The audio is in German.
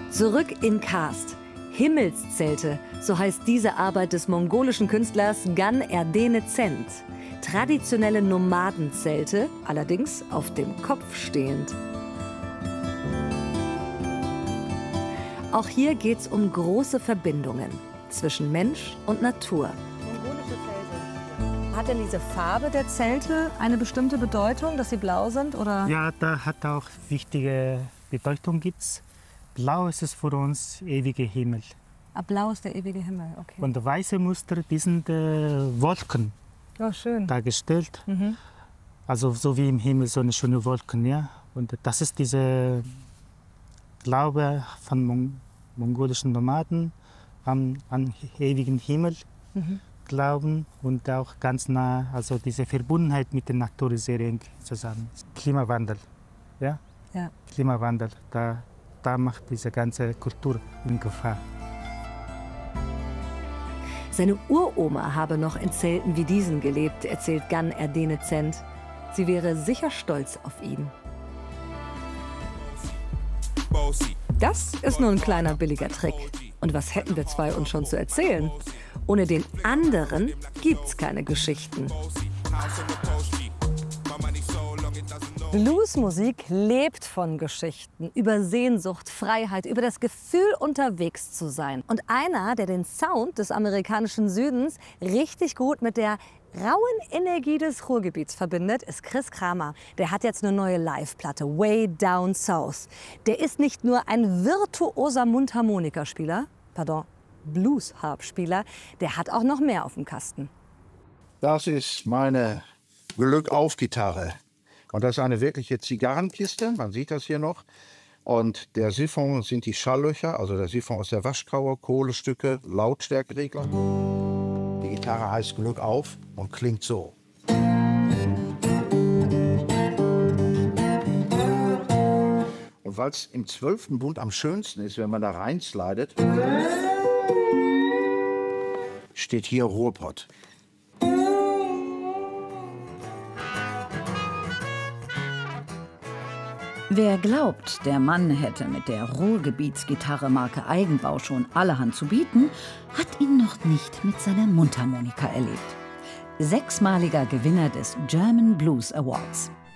Zurück in Kast. Himmelszelte, so heißt diese Arbeit des mongolischen Künstlers Gan Erdene Zent. Traditionelle Nomadenzelte, allerdings auf dem Kopf stehend. Auch hier geht es um große Verbindungen zwischen Mensch und Natur. Mongolische Zelte. Hat denn diese Farbe der Zelte eine bestimmte Bedeutung, dass sie blau sind? Oder? Ja, da hat auch wichtige Bedeutung gibt's. Blau ist es für uns ewiger Himmel. Ah, blau ist der ewige Himmel, okay. Und weiße Muster, die sind Wolken oh, schön. dargestellt. Mhm. Also so wie im Himmel so eine schöne Wolken, ja. Und das ist diese Glaube von mongolischen Nomaden an ewigen Himmel glauben und auch ganz nah, also diese Verbundenheit mit der Natur ist sehr eng zusammen. Klimawandel, ja? Ja. Klimawandel, da macht diese ganze Kultur in Gefahr. Seine Uroma habe noch in Zelten wie diesen gelebt, erzählt Gan Erdene Zent. Sie wäre sicher stolz auf ihn. Das ist nur ein kleiner billiger Trick. Und was hätten wir zwei uns schon zu erzählen? Ohne den anderen gibt's keine Geschichten. Bluesmusik lebt von Geschichten, über Sehnsucht, Freiheit, über das Gefühl, unterwegs zu sein. Und einer, der den Sound des amerikanischen Südens richtig gut mit der rauen Energie des Ruhrgebiets verbindet, ist Chris Kramer. Der hat jetzt eine neue Live-Platte, Way Down South. Der ist nicht nur ein virtuoser Mundharmonikaspieler, Blues-Harpspieler, der hat auch noch mehr auf dem Kasten. Das ist meine Glück-auf-Gitarre. Und das ist eine wirkliche Zigarrenkiste, man sieht das hier noch. Und der Siphon sind die Schalllöcher, also der Siphon aus der Waschkauer, Kohlestücke, Lautstärkeregler. Die Gitarre heißt Glück auf und klingt so. Und weil es im 12. Bund am schönsten ist, wenn man da reinslidet, steht hier Ruhrpott. Wer glaubt, der Mann hätte mit der Ruhrgebietsgitarre Marke Eigenbau schon allerhand zu bieten, hat ihn noch nicht mit seiner Mundharmonika erlebt. 6-maliger Gewinner des German Blues Awards.